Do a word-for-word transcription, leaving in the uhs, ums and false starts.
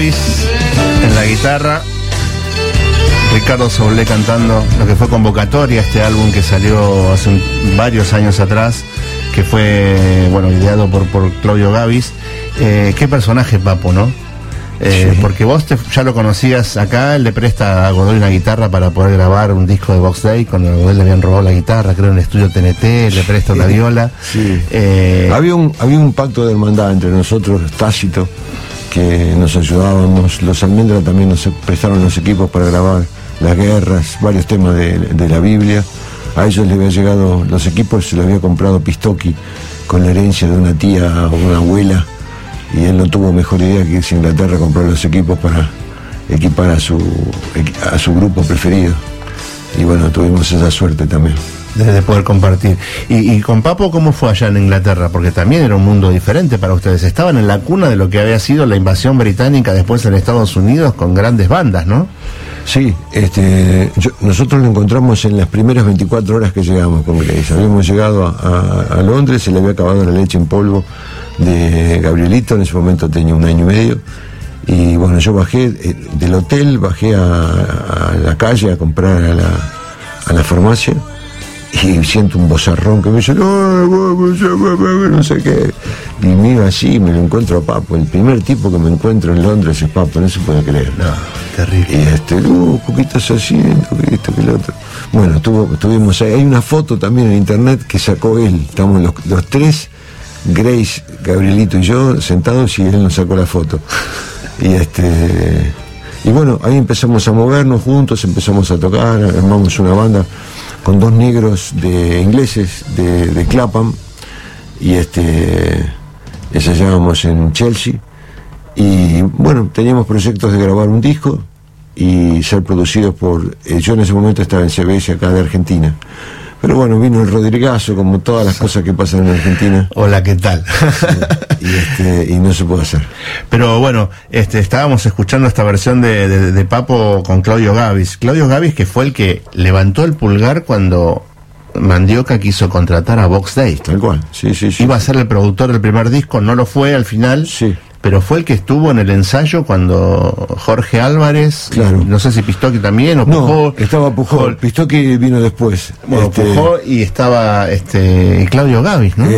Gavis en la guitarra, Ricardo Soule cantando lo que fue Convocatoria, este álbum que salió hace un, varios años atrás, que fue, bueno, ideado por, por Claudio Gavis. Eh, qué personaje, Papo, ¿no? Eh, sí. Porque vos te, ya lo conocías acá, él le presta a Godoy una guitarra para poder grabar un disco de Box Day, cuando a Godoy le habían robado la guitarra, creo en el estudio T N T, le presta una viola. Sí. Eh, había, un, había un pacto de hermandad entre nosotros, tácito, que nos ayudábamos. Los Almendra también nos prestaron los equipos para grabar Las Guerras, varios temas de, de la Biblia. A ellos les había llegado los equipos, se los había comprado Pistocchi con la herencia de una tía o una abuela, y él no tuvo mejor idea que irse a Inglaterra a comprar los equipos para equipar a su, a su grupo preferido. Y bueno, tuvimos esa suerte también. De poder compartir. Y, y con Papo, ¿cómo fue allá en Inglaterra? Porque también era un mundo diferente para ustedes. Estaban en la cuna de lo que había sido la invasión británica después en Estados Unidos, con grandes bandas, ¿no? Sí, este, yo, nosotros lo encontramos en las primeras veinticuatro horas que llegamos con Grace. Habíamos llegado a, a, a Londres, se le había acabado la leche en polvo de Gabrielito, en ese momento tenía un año y medio. Y bueno, yo bajé eh, del hotel, bajé a, a la calle a comprar a la, a la farmacia, y siento un bozarrón que me dice, no, no sé qué. Y miro así, me lo encuentro a Papo. El primer tipo que me encuentro en Londres es Papo, no se puede creer. No, terrible. Y este, uh, poquitos así, que esto, que lo otro. Bueno, tuvo, tuvimos ahí, hay una foto también en internet que sacó él. Estamos los, los tres, Grace, Gabrielito y yo, sentados, y él nos sacó la foto. Y este, y bueno, ahí empezamos a movernos juntos, empezamos a tocar, armamos una banda con dos negros de ingleses de, de Clapham, y este ensayábamos en Chelsea, y bueno, teníamos proyectos de grabar un disco y ser producidos por, eh, yo en ese momento estaba en C B S acá de Argentina, pero bueno, vino el Rodrigazo, como todas las cosas que pasan en Argentina. Hola, ¿qué tal? y, este, y no se puede hacer. Pero bueno, este, estábamos escuchando esta versión de, de, de Papo con Claudio Gavis. Claudio Gavis, que fue el que levantó el pulgar cuando Mandioca quiso contratar a Box Day. Tal cual, sí, sí, sí. Iba a ser el productor del primer disco, no lo fue al final. Sí. Pero fue el que estuvo en el ensayo cuando Jorge Álvarez, claro. No sé si Pistocchi también o Pujol. No, estaba Pujol, Pujol. Pistocchi vino después. Bueno, este... Pujol y estaba este y Claudio Gavis, ¿no?